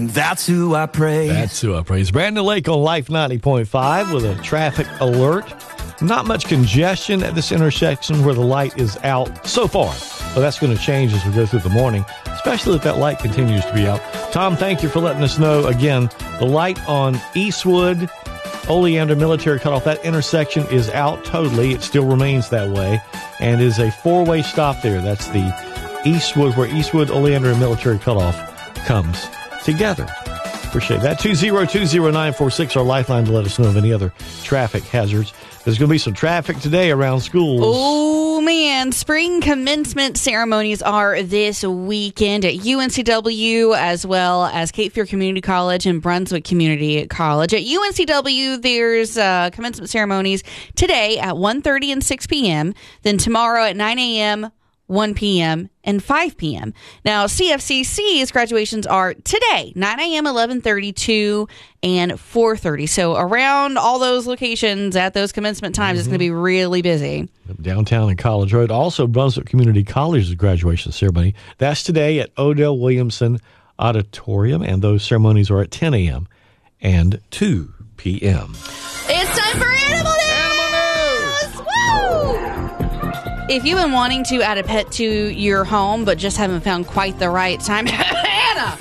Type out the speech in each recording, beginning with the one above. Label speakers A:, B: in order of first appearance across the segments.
A: That's who I praise.
B: That's who I praise. Brandon Lake on Life 90.5 with a traffic alert. Not much congestion at this intersection where the light is out so far. But that's going to change as we go through the morning, especially if that light continues to be out. Tom, thank you for letting us know. Again, the light on Eastwood, Oleander Military Cutoff, that intersection is out totally. It still remains that way and is a four-way stop there. That's the Eastwood, where Eastwood, Oleander, and Military Cutoff comes together. Appreciate that. 2020946, our lifeline to let us know of any other traffic hazards. There's going to be some traffic today around schools.
C: Oh, man. Spring commencement ceremonies are this weekend at UNCW as well as Cape Fear Community College and Brunswick Community College. At UNCW, there's commencement ceremonies today at 1:30 and 6 p.m., then tomorrow at 9 a.m., 1 p.m., and 5 p.m. Now, CFCC's graduations are today, 9 a.m., 11:32, and 4:30. So around all those locations at those commencement times, it's going to be really busy.
B: Downtown and College Road. Also, Brunswick Community College's graduation ceremony. That's today at Odell Williamson Auditorium, and those ceremonies are at 10 a.m. and 2 p.m.
C: It's time for Animal News! Woo! If you've been wanting to add a pet to your home but just haven't found quite the right time, Hannah,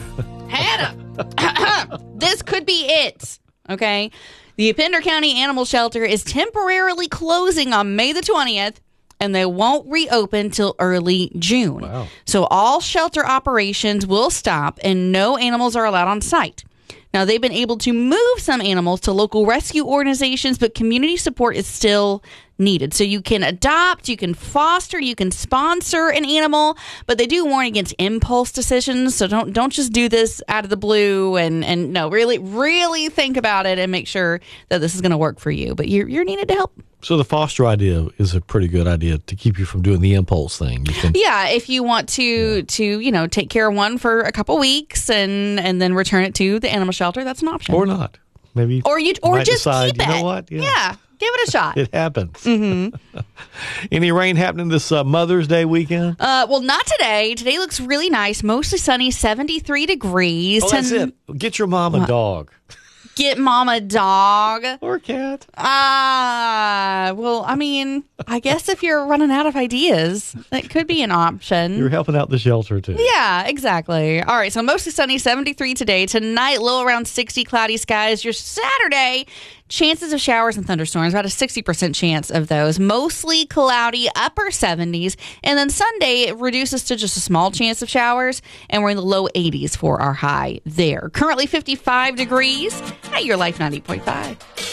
C: this could be it, okay? The Pender County Animal Shelter is temporarily closing on May the 20th, and they won't reopen till early June.
B: Wow.
C: So all shelter operations will stop, and no animals are allowed on site. Now, they've been able to move some animals to local rescue organizations, but community support is still needed. So you can adopt, you can foster, you can sponsor an animal, but they do warn against impulse decisions. So don't just do this out of the blue and no, really think about it and make sure that this is going to work for you. But you're needed to help.
B: So the foster idea is a pretty good idea to keep you from doing the impulse thing. You can,
C: yeah, if you want to take care of one for a couple weeks and then return it to the animal shelter, that's an option.
B: or not. Maybe
C: Or just
B: decide,
C: keep it.
B: you know what?
C: Yeah, give it a shot.
B: It happens. Any rain happening this Mother's Day weekend?
C: Well, not today. Today looks really nice. Mostly sunny, 73 degrees.
B: Oh, that's it. Get your mom a dog.
C: Get mom a dog.
B: Or a cat.
C: Well, I mean, I guess if you're running out of ideas, that could be an option.
B: You're helping out the shelter, too.
C: Yeah, exactly. All right, so mostly sunny, 73 today. Tonight, low around 60, cloudy skies. Your Saturday, chances of showers and thunderstorms, about a 60% chance of those. Mostly cloudy, upper 70s. And then Sunday, it reduces to just a small chance of showers, and we're in the low 80s for our high there. Currently 55 degrees at your Life 90.5.